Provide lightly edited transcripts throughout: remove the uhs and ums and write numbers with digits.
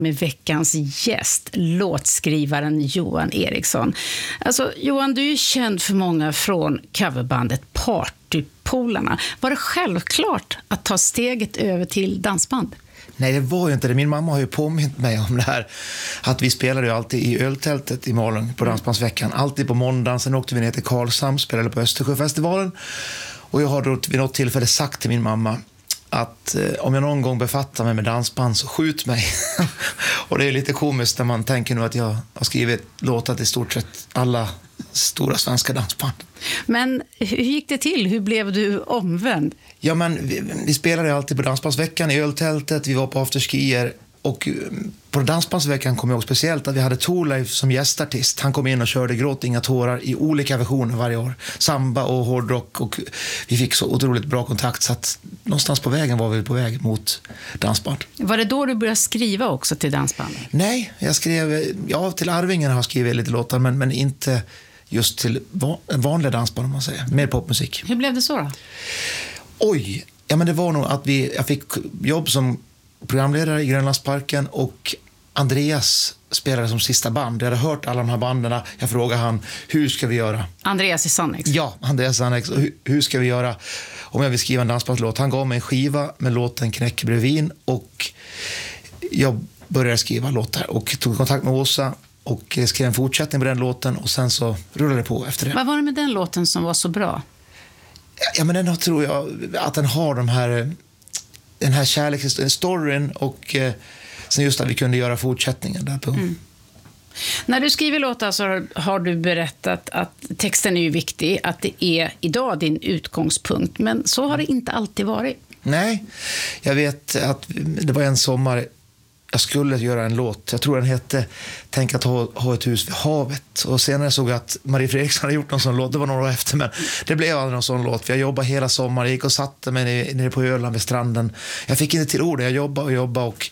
med veckans gäst, låtskrivaren Johan Eriksson. Alltså, Johan, du är ju känd för många från coverbandet Partypolarna. Var det självklart att ta steget över till dansband? Nej, det var ju inte det. Min mamma har ju påmint mig om det här. Att vi spelade ju alltid i öltältet i Malung på Dansbandsveckan. Alltid på måndagen. Sen åkte vi ner till Karlshamn, spelade på Östersjöfestivalen. Och jag har då vid något tillfälle sagt till min mamma att om jag någon gång befattar mig med dansband så skjut mig. Och det är lite komiskt när man tänker nu att jag har skrivit låtar till i stort sett alla stora svenska dansband. Men hur gick det till? Hur blev du omvänd? Ja, men vi spelade alltid på Dansbandsveckan i öltältet. Vi var på afterskier. Och på Dansbandsveckan kom jag ihåg speciellt att vi hade Thorleif som gästartist. Han kom in och körde Gråt inga tårar i olika versioner varje år. Samba och hårdrock, och vi fick så otroligt bra kontakt så att någonstans på vägen var vi på väg mot dansband. Var det då du började skriva också till dansband? Nej, jag skrev, till Arvingen har jag skrivit lite låtar, men inte just till vanliga dansband om man säger. Mer popmusik. Hur blev det så då? Oj, ja men det var nog att jag fick jobb som programledare i Grönlandsparken och Andreas spelade som sista band. Jag hade hört alla de här banden. Jag frågade han, hur ska vi göra? Andreas i Sannex? Ja, Andreas i Sannex. Hur ska vi göra om jag vill skriva en dansbandslåt? Han gav mig en skiva med låten Knäckebrödvin och jag började skriva låtar och tog kontakt med Åsa och skrev en fortsättning på den låten och sen så rullade det på efter det. Vad var det med den låten som var så bra? Ja, men den tror jag att den har den här kärleksstoryn och sen just att vi kunde göra fortsättningen där på. När du skriver låtar så har du berättat att texten är ju viktig, att det är idag din utgångspunkt, men så har det inte alltid varit. Nej, jag vet att det var en sommar jag skulle göra en låt. Jag tror den hette Tänk att ha ett hus vid havet. Och senare såg jag att Marie Fredriksson hade gjort någon sån låt. Det var några år efter, men det blev aldrig någon sån låt. För jag jobbade hela sommaren. Jag gick och satte mig nere på Öland vid stranden. Jag fick inte till ord. Jag jobbade och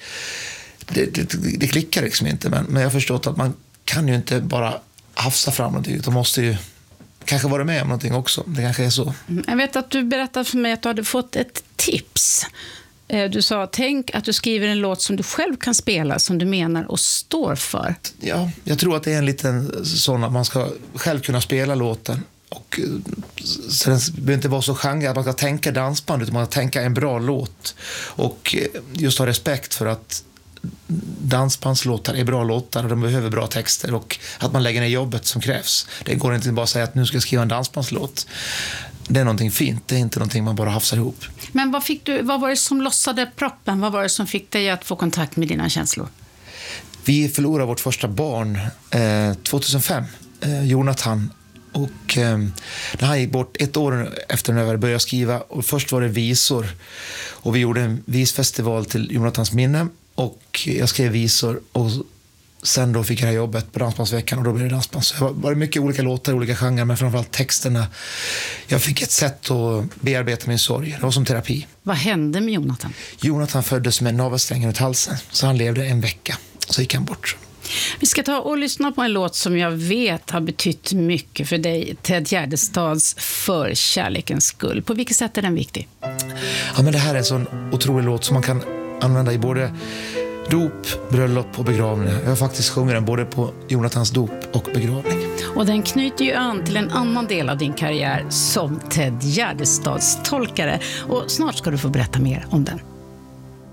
det klickar liksom inte. Men jag har förstått att man kan ju inte bara hafsa fram någonting. Utan måste ju kanske vara med om någonting också. Det kanske är så. Jag vet att du berättade för mig att du hade fått ett tips. Du sa, tänk att du skriver en låt som du själv kan spela, som du menar och står för. Ja, jag tror att det är en liten sån att man ska själv kunna spela låten. Och så den behöver inte vara så genre att man ska tänka dansband, utan man ska tänka en bra låt. Och just ha respekt för att dansbandslåtar är bra låtar och de behöver bra texter och att man lägger ner jobbet som krävs. Det går inte bara att säga att nu ska jag skriva en dansbandslåt. Det är någonting fint, det är inte någonting man bara hafsar ihop. Men vad var det som lossade proppen? Vad var det som fick dig att få kontakt med dina känslor? Vi förlorade vårt första barn 2005, Jonathan. Och när han gick bort ett år efter när jag började skriva, och först var det visor. Och vi gjorde en visfestival till Jonathans minne och jag skrev visor och sen då fick jag det här jobbet på Dansbandsveckan och då blev det dansband. Så det var mycket olika låtar, olika genrer, men framförallt texterna. Jag fick ett sätt att bearbeta min sorg. Det var som terapi. Vad hände med Jonathan? Jonathan föddes med navelsträngen ut halsen, så han levde en vecka. Så gick han bort. Vi ska ta och lyssna på en låt som jag vet har betytt mycket för dig. Ted Gärdestads För kärlekens skull. På vilket sätt är den viktig? Ja, men det här är en sån otrolig låt som man kan använda i både dop, bröllop och begravning. Jag har faktiskt sjungit den både på Jonathans dop och begravning. Och den knyter ju an till en annan del av din karriär som Ted Gärdestads tolkare. Och snart ska du få berätta mer om den.